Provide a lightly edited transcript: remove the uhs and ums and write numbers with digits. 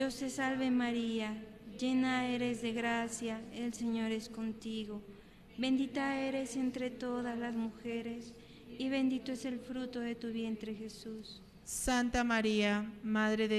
Dios te salve María, llena eres de gracia, el Señor es contigo. Bendita eres entre todas las mujeres, y bendito es el fruto de tu vientre Jesús. Santa María, Madre de